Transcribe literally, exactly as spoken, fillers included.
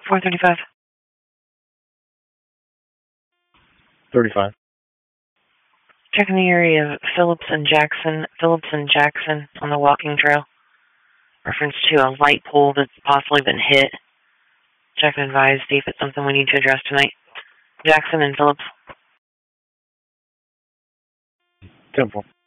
four thirty-five. thirty-five. Checking the area of Phillips and Jackson. Phillips and Jackson on the walking trail. Reference to a light pole that's possibly been hit. Check and advise, see if it's something we need to address tonight. Jackson and Phillips. Temple.